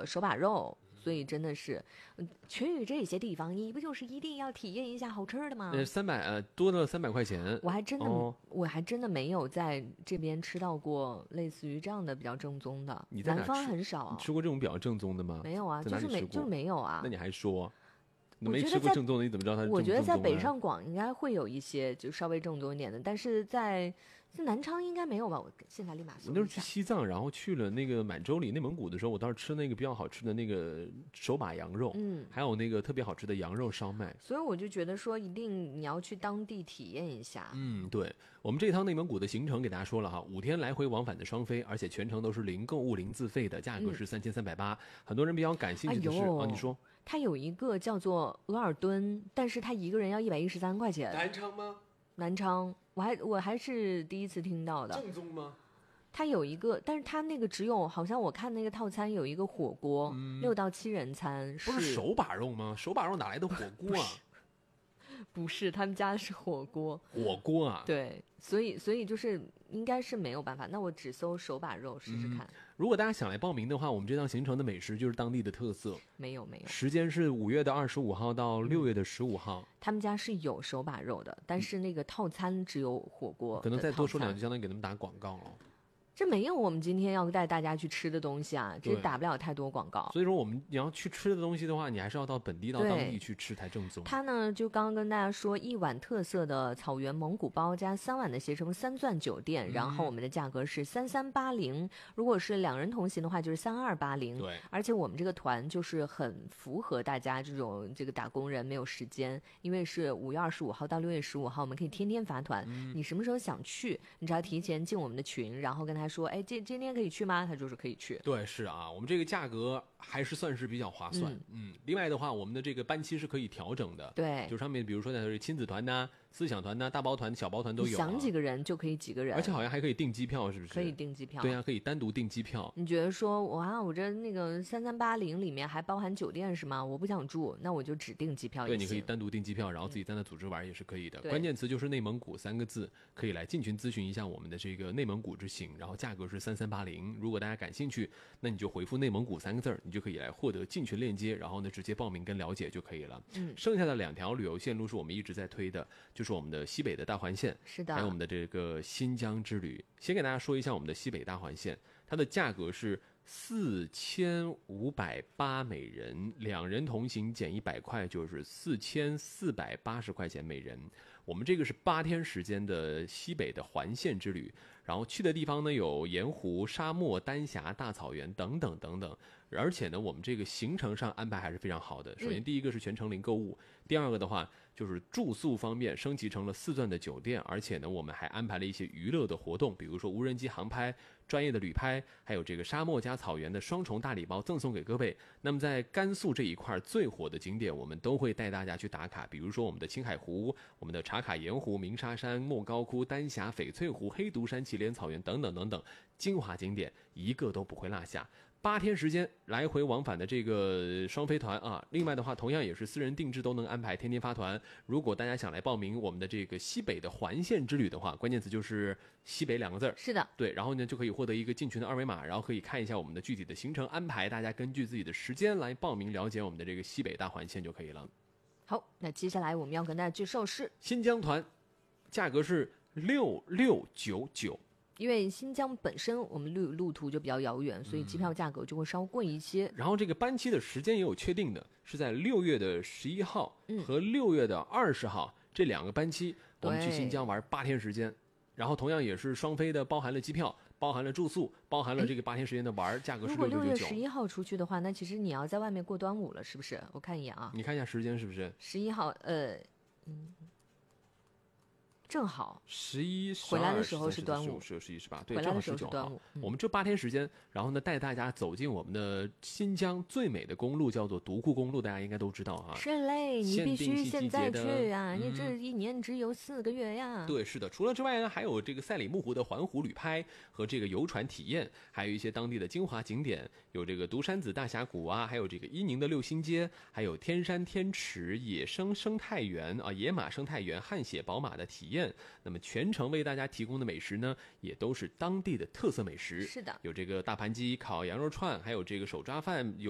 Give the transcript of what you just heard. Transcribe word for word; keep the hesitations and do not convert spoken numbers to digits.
个手把肉。所以真的是，去这些地方，你不就是一定要体验一下好吃的吗？ 呃，三百呃多了三百块钱， 我还真的、 哦、 我还真的没有在这边吃到过类似于这样的比较正宗的。 你在哪南方很少， 你吃过这种比较正宗的吗？ 没有啊，就是没就是没有啊。 那你还说？你没吃过正宗的，你怎么知道它是正宗的？ 我觉得在北上广应该会有一些就稍微正宗一点的，但是在在南昌应该没有吧？我现在立马搜一下。 我那时候去西藏，然后去了那个满洲里内蒙古的时候，我当时吃那个比较好吃的那个手把羊肉， 嗯， 还有那个特别好吃的羊肉烧麦。 所以我就觉得说，一定你要去当地体验一下。 嗯，对，我们这一趟内蒙古的行程给大家说了哈，五天来回往返的双飞，而且全程都是零购物零自费的，价格是三千三百八。很多人比较感兴趣的是， 哎啊，你说。 它有一个叫做额尔敦，但是它一个人要一百一十三块钱。 南昌吗？ 南昌，我还我还是第一次听到的。 正宗吗？ 它有一个，但是它那个只有，好像我看那个套餐有一个火锅，嗯、六到七人餐是。 不是手把肉吗？手把肉哪来的火锅啊？ 不是，他们家是火锅。 火锅啊？ 对，所以所以就是应该是没有办法。那我只搜手把肉试试看、嗯。 如果大家想来报名的话，我们这趟行程的美食就是当地的特色。 没有没有， 时间是五月的二十五号到六月的十五号、嗯。 他们家是有手把肉的，但是那个套餐只有火锅。 可能再多说两句，相当于给他们打广告了。 这没有我们今天要带大家去吃的东西啊，这打不了太多广告。 所以说，我们你要去吃的东西的话，你还是要到本地到当地去吃才正宗。 他呢，就刚刚跟大家说，一碗特色的草原蒙古包加三碗的携程三钻酒店、嗯，然后我们的价格是三三八零，如果是两人同行的话，就是三二八零。 对， 而且我们这个团就是很符合大家这种这个打工人没有时间，因为是五月二十五号到六月十五号，我们可以天天发团、嗯。你什么时候想去，你只要提前进我们的群，然后跟他说，哎，这今天可以去吗？他就是可以去。 对，是啊，我们这个价格还是算是比较划算。嗯，嗯另外的话，我们的这个班期是可以调整的。 对， 就上面比如说呢是亲子团呐、思想团呐、大包团、小包团都有、啊。 想几个人就可以几个人， 而且好像还可以订机票，是不是？ 可以订机票。 对啊，可以单独订机票。 你觉得说，哇，我这那个三三八零里面还包含酒店是吗？我不想住，那我就只订机票也行。 对，你可以单独订机票，然后自己在那组织玩也是可以的。 嗯、 关键词就是内蒙古三个字，可以来进群咨询一下我们的这个内蒙古之行，然后价格是三三八零。如果大家感兴趣，那你就回复内蒙古三个字，你就可以来获得进群链接，然后呢直接报名跟了解就可以了。 嗯， 剩下的两条旅游线路是我们一直在推的，就是我们的西北的大环线， 是的， 还有我们的这个新疆之旅。先给大家说一下我们的西北大环线，它的价格是四千五百八每人，两人同行减一百块，就是四千四百八十块钱每人。我们这个是八天时间的西北的环线之旅，然后去的地方呢有盐湖、沙漠、丹霞、大草原等等等等。而且呢，我们这个行程上安排还是非常好的。首先，第一个是全程零购物，嗯、第二个的话就是住宿方面升级成了四钻的酒店，而且呢，我们还安排了一些娱乐的活动，比如说无人机航拍、专业的旅拍，还有这个沙漠加草原的双重大礼包赠送给各位。那么在甘肃这一块最火的景点，我们都会带大家去打卡，比如说我们的青海湖、我们的茶卡盐湖、鸣沙山、莫高窟、丹霞、翡翠湖、黑独山、祁连草原等等等等精华景点，一个都不会落下。八天时间来回往返的这个双飞团啊，另外的话同样也是私人定制，都能安排天天发团。如果大家想来报名我们的这个西北的环线之旅的话，关键词就是西北两个字。 是的， 对，然后呢就可以获得一个进群的二维码，然后可以看一下我们的具体的行程安排，大家根据自己的时间来报名了解我们的这个西北大环线就可以了。 好，那接下来我们要跟大家介绍是新疆团，价格是六六九九。 因为新疆本身我们路路途就比较遥远，所以机票价格就会稍贵一些、嗯、 然后这个班期的时间也有确定的，是在六月的十一号和六月的二十号、嗯、这两个班期我们去新疆玩八天时间，然后同样也是双飞的，包含了机票，包含了住宿，包含了这个八天时间的玩，价格是六六九九。 如果六月十一号出去的话，那其实你要在外面过端午了，是不是？我看一眼啊， 你看一下时间是不是十一号？呃，嗯。正好十一回来的时候是端午， 十十一十八，对， 回来的时候是端午。 嗯、我们这八天时间，然后呢带大家走进我们的新疆最美的公路，叫做独库公路，大家应该都知道哈。 是嘞，你必须现在去啊！ 嗯、 你这一年只有四个月呀。 对，是的。除了之外呢，还有这个赛里木湖的环湖旅拍和这个游船体验，还有一些当地的精华景点，有这个独山子大峡谷啊，还有这个伊宁的六星街，还有天山天池野生生态园啊，野马生态园汗血宝马的体验。那么全程为大家提供的美食呢，也都是当地的特色美食。 是的， 有这个大盘鸡、烤羊肉串，还有这个手抓饭。有